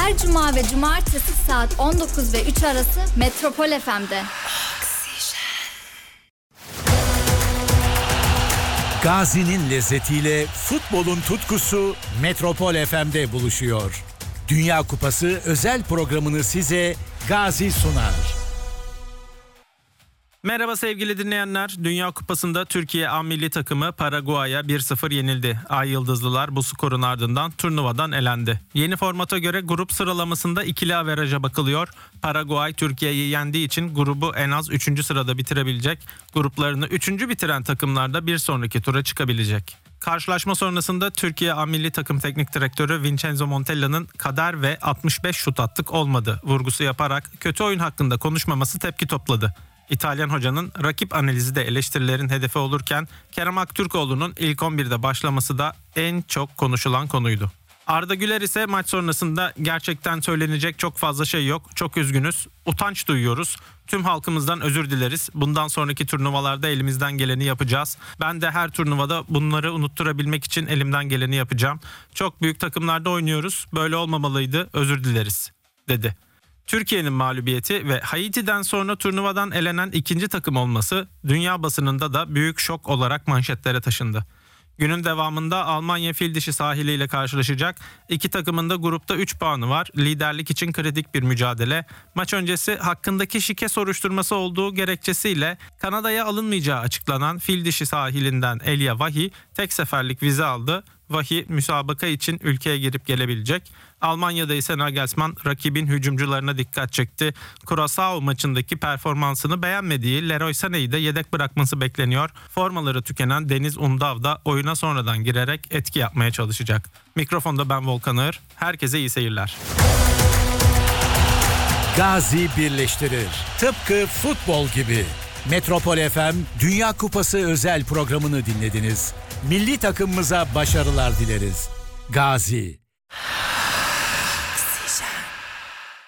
Her cuma ve cumartesi saat 19 ve 3 arası Metropol FM'de. Gazi'nin lezzetiyle futbolun tutkusu Metropol FM'de buluşuyor. Dünya Kupası özel programını size Gazi sunar. Merhaba sevgili dinleyenler. Dünya Kupası'nda Türkiye A milli takımı Paraguay'a 1-0 yenildi. Ay Yıldızlılar bu skorun ardından turnuvadan elendi. Yeni formata göre grup sıralamasında ikili averaja bakılıyor. Paraguay Türkiye'yi yendiği için grubu en az 3. sırada bitirebilecek. Gruplarını 3. bitiren takımlar da bir sonraki tura çıkabilecek. Karşılaşma sonrasında Türkiye A milli takım teknik direktörü Vincenzo Montella'nın kader ve 65 şut attık olmadı vurgusu yaparak kötü oyun hakkında konuşmaması tepki topladı. İtalyan hocanın rakip analizi de eleştirilerin hedefi olurken Kerem Aktürkoğlu'nun ilk 11'de başlaması da en çok konuşulan konuydu. Arda Güler ise maç sonrasında gerçekten söylenecek çok fazla şey yok. Çok üzgünüz. Utanç duyuyoruz. Tüm halkımızdan özür dileriz. Bundan sonraki turnuvalarda elimizden geleni yapacağız. Ben de her turnuvada bunları unutturabilmek için elimden geleni yapacağım. Çok büyük takımlarda oynuyoruz. Böyle olmamalıydı. Özür dileriz, dedi. Türkiye'nin mağlubiyeti ve Haiti'den sonra turnuvadan elenen ikinci takım olması dünya basınında da büyük şok olarak manşetlere taşındı. Günün devamında Almanya fil dişi sahiliyle karşılaşacak. İki takımın da grupta 3 puanı var. Liderlik için kritik bir mücadele. Maç öncesi hakkındaki şike soruşturması olduğu gerekçesiyle Kanada'ya alınmayacağı açıklanan fil dişi sahilinden Elia Wahi tek seferlik vize aldı. Wahi müsabaka için ülkeye girip gelebilecek. Almanya'da ise Nagelsmann rakibin hücumcularına dikkat çekti. Curaçao maçındaki performansını beğenmediği Leroy Sané'yi de yedek bırakması bekleniyor. Formaları tükenen Deniz Undav da oyuna sonradan girerek etki yapmaya çalışacak. Mikrofonda ben Volkan Ağır. Herkese iyi seyirler. Gazi birleştirir. Tıpkı futbol gibi. Metropol FM Dünya Kupası özel programını dinlediniz. Milli takımımıza başarılar dileriz. Gazi.